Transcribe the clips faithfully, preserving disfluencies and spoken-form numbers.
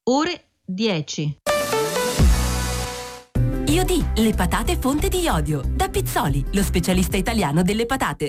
ore dieci. Iodi, le patate fonte di iodio. Da Pizzoli, lo specialista italiano delle patate.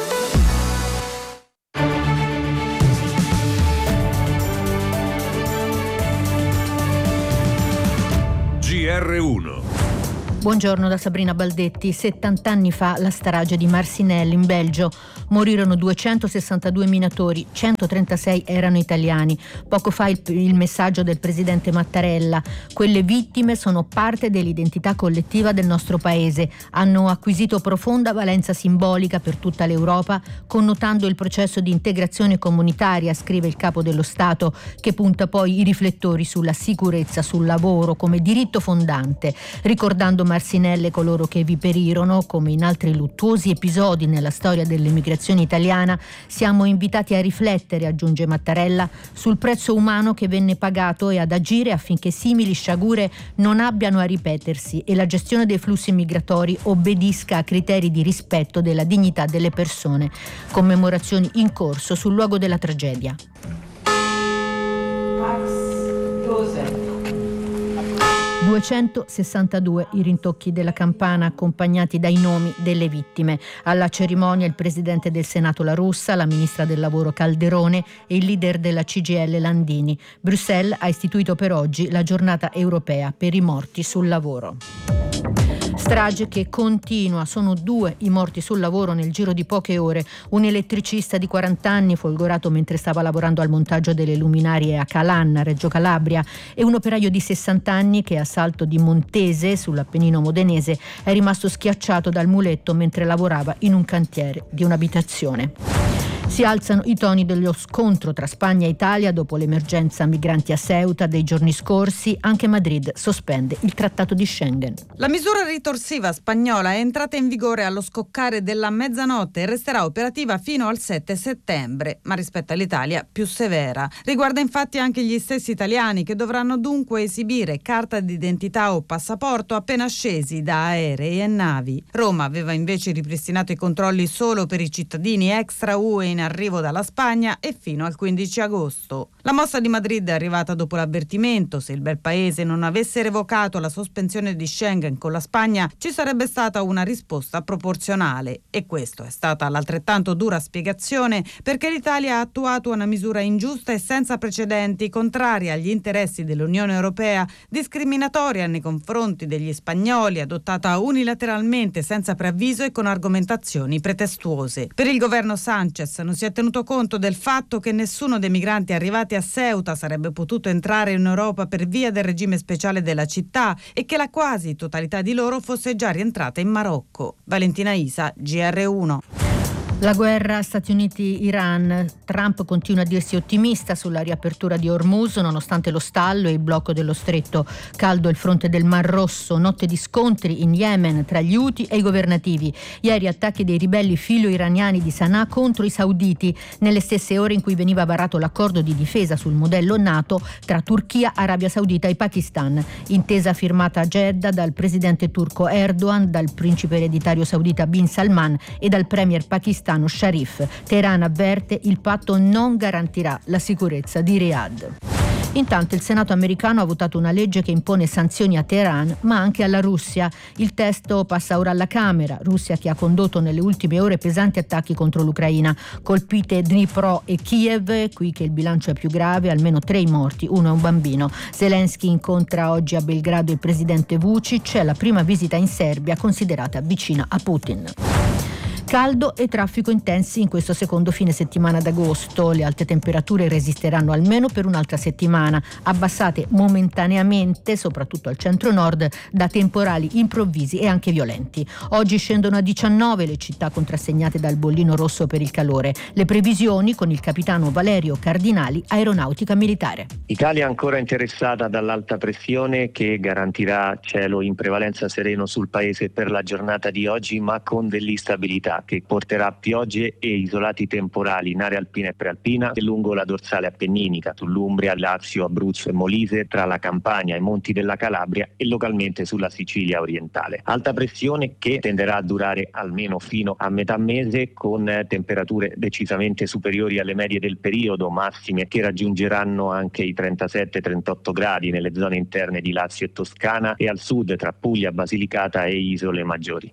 G R uno. Buongiorno da Sabrina Baldetti. settanta anni fa la strage di Marcinelle in Belgio. Morirono duecentosessantadue minatori, centotrentasei erano italiani. Poco fa il, il messaggio del presidente Mattarella. Quelle vittime sono parte dell'identità collettiva del nostro paese. Hanno acquisito profonda valenza simbolica per tutta l'Europa, connotando il processo di integrazione comunitaria, scrive il capo dello Stato, che punta poi i riflettori sulla sicurezza sul lavoro come diritto fondante, ricordando Marcinelle coloro che vi perirono. Come in altri luttuosi episodi nella storia dell'emigrazione italiana, siamo invitati a riflettere, aggiunge Mattarella, sul prezzo umano che venne pagato e ad agire affinché simili sciagure non abbiano a ripetersi e la gestione dei flussi migratori obbedisca a criteri di rispetto della dignità delle persone. Commemorazioni in corso sul luogo della tragedia. duecentosessantadue i rintocchi della campana accompagnati dai nomi delle vittime. Alla cerimonia il presidente del Senato La Russa, la ministra del lavoro Calderone e il leader della C G I L Landini. Bruxelles ha istituito per oggi la giornata europea per i morti sul lavoro. Strage che continua, sono due i morti sul lavoro nel giro di poche ore. Un elettricista di quaranta anni folgorato mentre stava lavorando al montaggio delle luminarie a Calanna, Reggio Calabria, e un operaio di sessanta anni che a Salto di Montese, sull'Appennino modenese, è rimasto schiacciato dal muletto mentre lavorava in un cantiere di un'abitazione. Si alzano i toni dello scontro tra Spagna e Italia dopo l'emergenza migranti a Ceuta dei giorni scorsi. Anche Madrid sospende il trattato di Schengen. La misura ritorsiva spagnola è entrata in vigore allo scoccare della mezzanotte e resterà operativa fino al sette settembre, ma rispetto all'Italia più severa. Riguarda infatti anche gli stessi italiani, che dovranno dunque esibire carta d'identità o passaporto appena scesi da aerei e navi. Roma aveva invece ripristinato i controlli solo per i cittadini extra U E in arrivo dalla Spagna e fino al quindici agosto. La mossa di Madrid è arrivata dopo l'avvertimento: se il bel paese non avesse revocato la sospensione di Schengen con la Spagna, ci sarebbe stata una risposta proporzionale. E questa è stata l'altrettanto dura spiegazione perché l'Italia ha attuato una misura ingiusta e senza precedenti, contraria agli interessi dell'Unione Europea, discriminatoria nei confronti degli spagnoli, adottata unilateralmente senza preavviso e con argomentazioni pretestuose. Per il governo Sanchez non si è tenuto conto del fatto che nessuno dei migranti arrivati a Ceuta sarebbe potuto entrare in Europa per via del regime speciale della città e che la quasi totalità di loro fosse già rientrata in Marocco. Valentina Isa, G R uno. La guerra Stati Uniti-Iran. Trump continua a dirsi ottimista sulla riapertura di Hormuz nonostante lo stallo e il blocco dello stretto. Caldo il fronte del Mar Rosso, notte di scontri in Yemen tra gli Houthi e i governativi. Ieri attacchi dei ribelli filo-iraniani di Sana'a contro i sauditi, nelle stesse ore in cui veniva varato l'accordo di difesa sul modello NATO tra Turchia, Arabia Saudita e Pakistan. Intesa firmata a Jeddah dal presidente turco Erdogan, dal principe ereditario saudita Bin Salman e dal premier pakistano Sharif. Teheran avverte: il patto non garantirà la sicurezza di Riyadh. Intanto il Senato americano ha votato una legge che impone sanzioni a Teheran ma anche alla Russia. Il testo passa ora alla Camera. Russia che ha condotto nelle ultime ore pesanti attacchi contro l'Ucraina. Colpite Dnipro e Kiev, qui che il bilancio è più grave, almeno tre i morti, uno è un bambino. Zelensky incontra oggi a Belgrado il presidente Vučić, è la prima visita in Serbia considerata vicina a Putin. Caldo e traffico intensi in questo secondo fine settimana d'agosto. Le alte temperature resisteranno almeno per un'altra settimana, abbassate momentaneamente, soprattutto al centro-nord, da temporali improvvisi e anche violenti. Oggi scendono a diciannove le città contrassegnate dal bollino rosso per il calore. Le previsioni con il capitano Valerio Cardinali, Aeronautica Militare. Italia ancora interessata dall'alta pressione che garantirà cielo in prevalenza sereno sul paese per la giornata di oggi, ma con dell'instabilità. Sicilia, che porterà piogge e isolati temporali in area alpina e prealpina e lungo la dorsale appenninica, sull'Umbria, Lazio, Abruzzo e Molise, tra la Campania e i monti della Calabria e localmente sulla Sicilia orientale. Alta pressione che tenderà a durare almeno fino a metà mese, con temperature decisamente superiori alle medie del periodo, massime che raggiungeranno anche i trentasette trentotto gradi nelle zone interne di Lazio e Toscana e al sud tra Puglia, Basilicata e isole maggiori.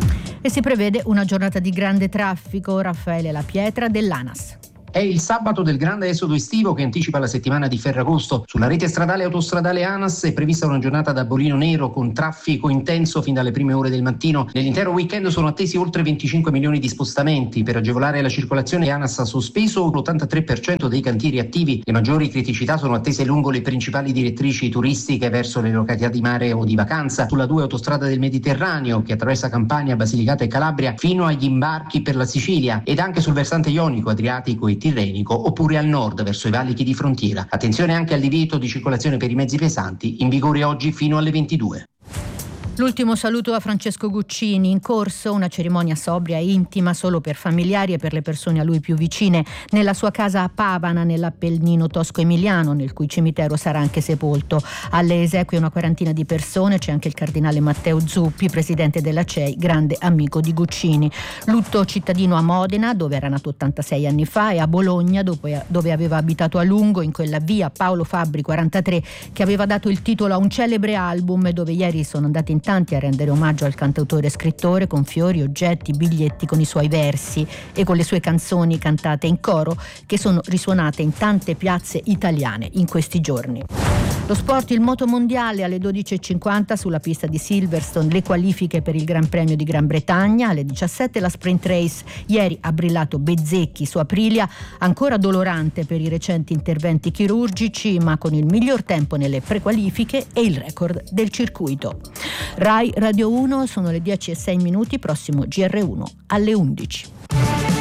E si prevede una giornata di grande traffico. Raffaele La Pietra dell'ANAS. È il sabato del grande esodo estivo che anticipa la settimana di Ferragosto. Sulla rete stradale e autostradale ANAS è prevista una giornata da bolino nero con traffico intenso fin dalle prime ore del mattino. Nell'intero weekend sono attesi oltre venticinque milioni di spostamenti. Per agevolare la circolazione ANAS ha sospeso l'ottantatré per cento dei cantieri attivi. Le maggiori criticità sono attese lungo le principali direttrici turistiche verso le località di mare o di vacanza, sulla due autostrada del Mediterraneo che attraversa Campania, Basilicata e Calabria fino agli imbarchi per la Sicilia, ed anche sul versante ionico, adriatico e tirrenico, oppure al nord verso i valichi di frontiera. Attenzione anche al divieto di circolazione per i mezzi pesanti, in vigore oggi fino alle ventidue. L'ultimo saluto a Francesco Guccini, in corso una cerimonia sobria e intima solo per familiari e per le persone a lui più vicine, nella sua casa a Pavana, nell'Appennino tosco-emiliano, nel cui cimitero sarà anche sepolto. Alle esequie una quarantina di persone, c'è anche il cardinale Matteo Zuppi, presidente della C E I, grande amico di Guccini. Lutto cittadino a Modena, dove era nato ottantasei anni fa, e a Bologna, dove, dove aveva abitato a lungo, in quella via Paolo Fabbri quarantatré, che aveva dato il titolo a un celebre album, dove ieri sono andati in tanti a rendere omaggio al cantautore e scrittore con fiori, oggetti, biglietti con i suoi versi e con le sue canzoni cantate in coro, che sono risuonate in tante piazze italiane in questi giorni. Lo sport, il moto mondiale alle dodici e cinquanta sulla pista di Silverstone, le qualifiche per il Gran Premio di Gran Bretagna, alle diciassette la sprint race. Ieri ha brillato Bezzecchi su Aprilia, ancora dolorante per i recenti interventi chirurgici, ma con il miglior tempo nelle prequalifiche e il record del circuito. Rai Radio uno, sono le dieci e sei minuti, prossimo G R uno alle undici.